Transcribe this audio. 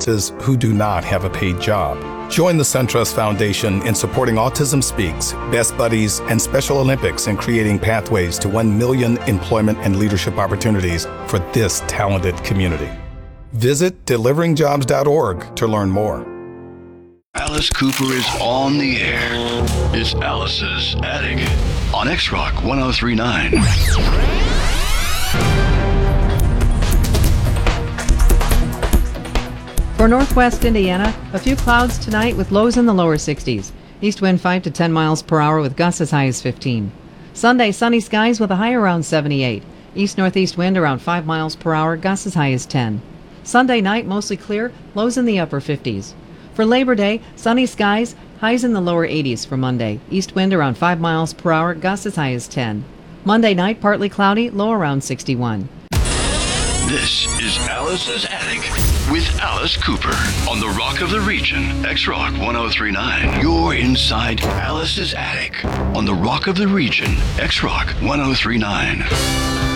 audiences who do not have a paid job. Join the SunTrust Foundation in supporting Autism Speaks, Best Buddies, and Special Olympics in creating pathways to 1 million employment and leadership opportunities for this talented community. Visit deliveringjobs.org to learn more. Alice Cooper is on the air. It's Alice's Attic on X-Rock 103.9. For northwest Indiana, a few clouds tonight with lows in the lower 60s. East wind 5 to 10 miles per hour with gusts as high as 15. Sunday, sunny skies with a high around 78. East-northeast wind around 5 miles per hour, gusts as high as 10. Sunday night, mostly clear, lows in the upper 50s. For Labor Day, sunny skies, highs in the lower 80s for Monday. East wind around 5 miles per hour, gusts as high as 10. Monday night, partly cloudy, low around 61. This is Alice's Attic with Alice Cooper on the Rock of the Region, X-Rock 103.9. You're inside Alice's Attic on the Rock of the Region, X-Rock 103.9.